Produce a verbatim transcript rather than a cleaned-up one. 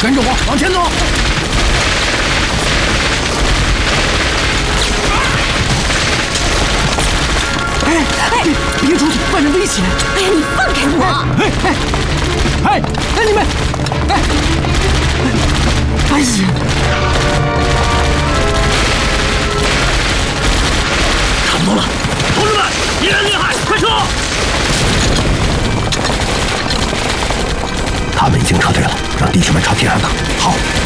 跟着我往前走。哎哎，别出去，外面危险！ 哎呀，你放开我！ 哎哎哎哎，你们！哎哎呀！差不多了，同志们，敌人厉害，快撤！他们已经撤退了，让弟兄们朝天上打。好。